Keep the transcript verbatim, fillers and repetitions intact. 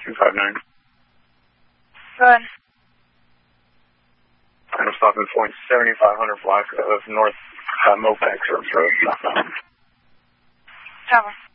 two five nine. Good. I'm stopping point seventy-five hundred block of North uh, Mopac Service Road. Cover.